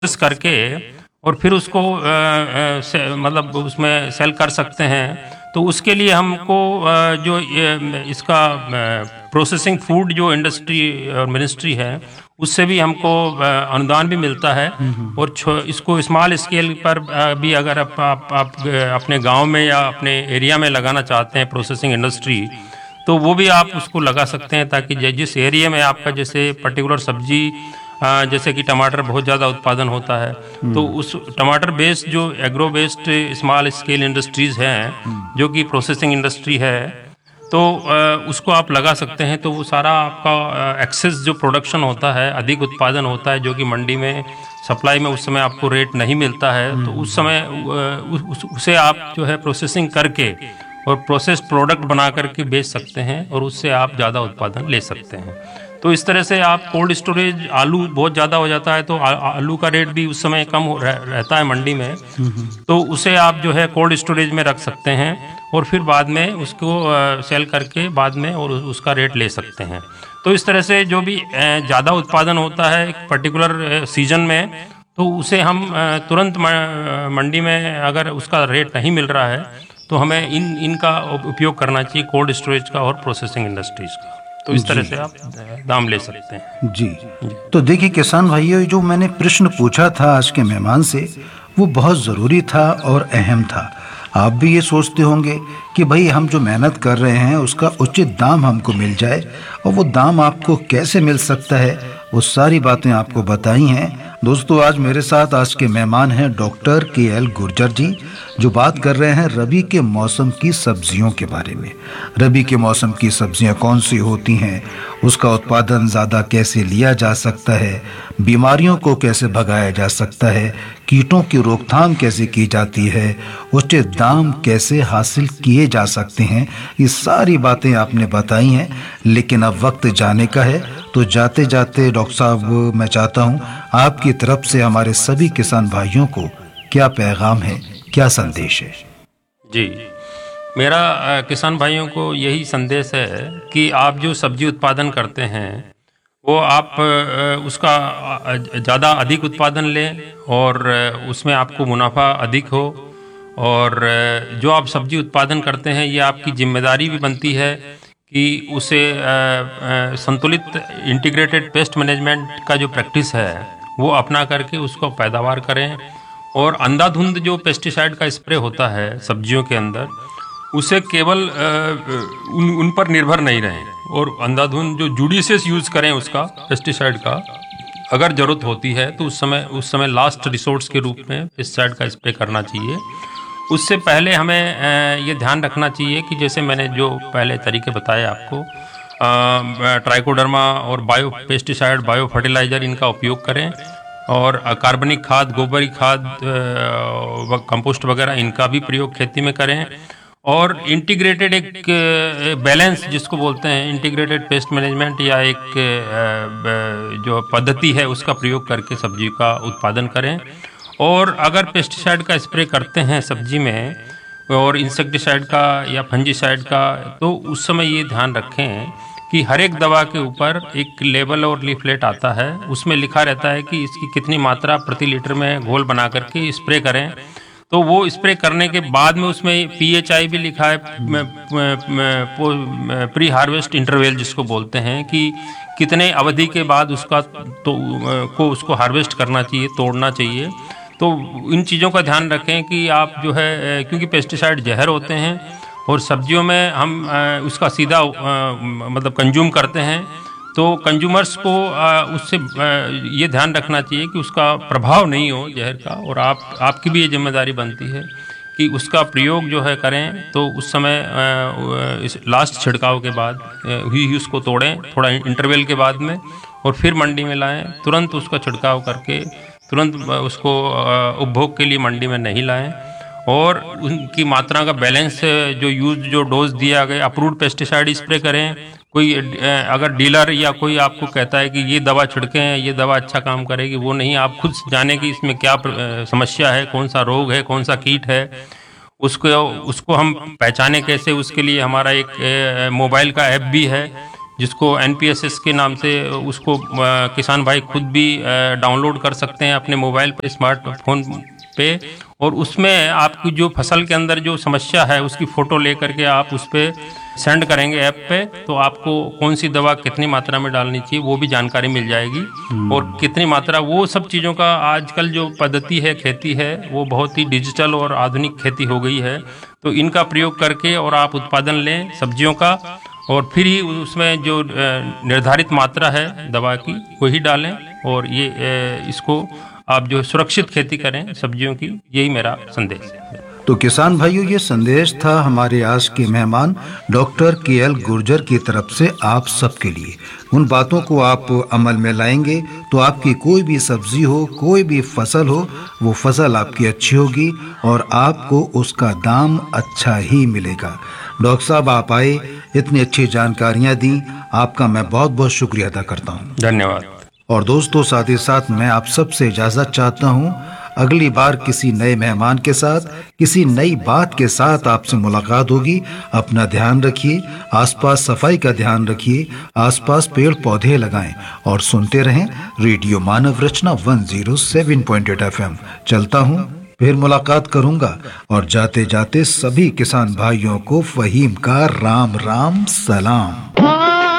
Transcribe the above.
Process करके और फिर उसको मतलब उसमें सेल कर सकते हैं। तो उसके लिए हमको जो इसका प्रोसेसिंग फूड जो इंडस्ट्री और मिनिस्ट्री है, उससे भी हमको अनुदान भी मिलता है। और इसको स्मॉल स्केल पर भी अगर आप अपने गांव में या अपने एरिया में लगाना चाहते हैं प्रोसेसिंग इंडस्ट्री, तो वो भी आप उसको लगा सकते हैं, ताकि जिस एरिया में आपका जैसे पर्टिकुलर सब्जी जैसे कि टमाटर बहुत ज़्यादा उत्पादन होता है, तो उस टमाटर बेस्ड जो agro based small scale industries हैं, जो कि प्रोसेसिंग इंडस्ट्री है, तो उसको आप लगा सकते हैं। तो वो सारा आपका एक्सेस जो प्रोडक्शन होता है, अधिक उत्पादन होता है, जो कि मंडी में सप्लाई में उस समय आपको रेट नहीं मिलता है, तो उस समय उसे आप जो है प्रोसेसिंग करके और प्रोसेस प्रोडक्ट बना करके बेच सकते हैं, और उससे आप ज़्यादा उत्पादन ले सकते हैं। तो इस तरह से आप कोल्ड स्टोरेज, आलू बहुत ज़्यादा हो जाता है तो आलू का रेट भी उस समय कम रहता है मंडी में, तो उसे आप जो है कोल्ड स्टोरेज में रख सकते हैं, और फिर बाद में उसको सेल करके बाद में और उसका रेट ले सकते हैं। तो इस तरह से जो भी ज़्यादा उत्पादन होता है एक पर्टिकुलर सीजन में, तो उसे हम तुरंत मंडी में अगर उसका रेट नहीं मिल रहा है, तो हमें इनका उपयोग करना चाहिए, कोल्ड स्टोरेज का और प्रोसेसिंग इंडस्ट्रीज का। तो इस तरह से आप दाम ले सकते हैं। जी। तो देखिए किसान भाइयों, जो मैंने प्रश्न पूछा था आज के मेहमान से, वो बहुत ज़रूरी था और अहम था। आप भी ये सोचते होंगे कि भाई हम जो मेहनत कर रहे हैं उसका उचित दाम हमको मिल जाए, और वो दाम आपको कैसे मिल सकता है, वो सारी बातें आपको बताई हैं। दोस्तों, आज मेरे साथ आज के मेहमान हैं डॉक्टर KL गुर्जर जी, जो बात कर रहे हैं रबी के मौसम की सब्जियों के बारे में। रबी के मौसम की सब्जियां कौन सी होती हैं, उसका उत्पादन ज़्यादा कैसे लिया जा सकता है, बीमारियों को कैसे भगाया जा सकता है, कीटों की रोकथाम कैसे की जाती है, उचित दाम कैसे हासिल किए जा सकते हैं, ये सारी बातें आपने बताई हैं। लेकिन अब वक्त जाने का है, तो जाते जाते डॉक्टर साहब, मैं चाहता हूँ आपकी तरफ से हमारे सभी किसान भाइयों को क्या पैगाम है, क्या संदेश है? जी, मेरा किसान भाइयों को यही संदेश है कि आप जो सब्जी उत्पादन करते हैं, वो आप उसका ज़्यादा अधिक उत्पादन लें, और उसमें आपको मुनाफा अधिक हो। और जो आप सब्जी उत्पादन करते हैं, ये आपकी जिम्मेदारी भी बनती है कि उसे संतुलित इंटीग्रेटेड पेस्ट मैनेजमेंट का जो प्रैक्टिस है, वो अपना करके उसको पैदावार करें। और अंधाधुंध जो पेस्टिसाइड का स्प्रे होता है सब्जियों के अंदर, उसे केवल उन पर निर्भर नहीं रहें, और अंधाधुंध जो जुडिशियस यूज़ करें उसका पेस्टिसाइड का। अगर ज़रूरत होती है तो उस समय लास्ट रिसोर्स के रूप में पेस्टिसाइड का स्प्रे करना चाहिए। उससे पहले हमें ये ध्यान रखना चाहिए कि जैसे मैंने जो पहले तरीके बताए आपको, ट्राइकोडर्मा और बायो पेस्टिसाइड, बायो फर्टिलाइज़र, इनका उपयोग करें, और कार्बनिक खाद, गोबरी खाद, कंपोस्ट वगैरह, इनका भी प्रयोग खेती में करें। और इंटीग्रेटेड एक बैलेंस जिसको बोलते हैं इंटीग्रेटेड पेस्ट मैनेजमेंट, या एक जो पद्धति है उसका प्रयोग करके सब्जी का उत्पादन करें। और अगर पेस्टिसाइड का स्प्रे करते हैं सब्जी में, और इंसेक्टिसाइड का या फंजीसाइड का, तो उस समय ये ध्यान रखें कि हर एक दवा के ऊपर एक लेबल और लीफलेट आता है, उसमें लिखा रहता है कि इसकी कितनी मात्रा प्रति लीटर में घोल बना करके स्प्रे करें। तो वो स्प्रे करने के बाद में उसमें PHI भी लिखा है, प्री हार्वेस्ट इंटरवल जिसको बोलते हैं, कि कितने अवधि के बाद उसको हार्वेस्ट करना चाहिए, तोड़ना चाहिए। तो इन चीज़ों का ध्यान रखें कि आप जो है, क्योंकि पेस्टिसाइड जहर होते हैं, और सब्जियों में हम उसका सीधा मतलब कंज्यूम करते हैं, तो कंज्यूमर्स को उससे ये ध्यान रखना चाहिए कि उसका प्रभाव नहीं हो जहर का। और आपकी भी ये जिम्मेदारी बनती है कि उसका प्रयोग जो है करें, तो उस समय इस लास्ट छिड़काव के बाद ही उसको तोड़ें, थोड़ा इंटरवल के बाद में, और फिर मंडी में लाएं। तुरंत उसका छिड़काव करके तुरंत उसको उपभोग के लिए मंडी में नहीं लाएं। और उनकी मात्रा का बैलेंस, जो डोज दिया गया, अप्रूव्ड पेस्टिसाइड स्प्रे करें। कोई अगर डीलर या कोई आपको कहता है कि ये दवा छिड़कें, ये दवा अच्छा काम करेगी, वो नहीं, आप खुद जाने कि इसमें क्या समस्या है, कौन सा रोग है, कौन सा कीट है, उसको हम पहचाने कैसे। उसके लिए हमारा एक मोबाइल का ऐप भी है जिसको NPSS के नाम से उसको किसान भाई खुद भी डाउनलोड कर सकते हैं अपने मोबाइल पे, स्मार्टफोन पे। और उसमें आपकी जो फसल के अंदर जो समस्या है उसकी फ़ोटो ले करके आप उस पर सेंड करेंगे ऐप पे, तो आपको कौन सी दवा कितनी मात्रा में डालनी चाहिए वो भी जानकारी मिल जाएगी। और कितनी मात्रा, वो सब चीज़ों का आजकल जो पद्धति है खेती है वो बहुत ही डिजिटल और आधुनिक खेती हो गई है। तो इनका प्रयोग करके और आप उत्पादन लें सब्जियों का, और फिर ही उसमें जो निर्धारित मात्रा है दवा की वही डालें, और ये इसको आप जो सुरक्षित खेती करें सब्जियों की, यही मेरा संदेश है। तो किसान भाइयों, ये संदेश था हमारे आज के मेहमान डॉक्टर KL गुर्जर की तरफ से आप सबके लिए। उन बातों को आप अमल में लाएंगे तो आपकी कोई भी सब्जी हो, कोई भी फसल हो, वो फसल आपकी अच्छी होगी और आपको उसका दाम अच्छा ही मिलेगा। डॉक्टर साहब, आप आए, इतनी अच्छी जानकारियां दी, आपका मैं बहुत बहुत शुक्रिया अदा करता हूँ। धन्यवाद। और दोस्तों, साथ ही साथ मैं आप सबसे इजाजत चाहता हूँ। अगली बार किसी नए मेहमान के साथ, किसी नई बात के साथ आपसे मुलाकात होगी। अपना ध्यान रखिए, आसपास सफाई का ध्यान रखिए, आसपास पेड़ पौधे लगाएं और सुनते रहें रेडियो मानव रचना 107.8 FM। चलता हूँ, फिर मुलाकात करूंगा, और जाते जाते सभी किसान भाइयों को फहीम का राम राम सलाम।